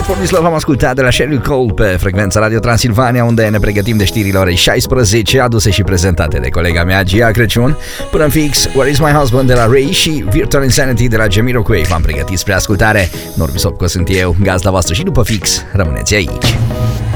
For This Love am ascultat de la Sheryl Cole pe frecvența Radio Transilvania, unde ne pregătim de știrile orei 16, aduse și prezentate de colega mea Gia Crăciun. Până în fix, Where Is My Husband de la Ray și Virtual Insanity de la Jamiroquai v-am pregătit spre ascultare. Norbi Sopco sunt eu, gazda voastră, și după fix rămâneți aici.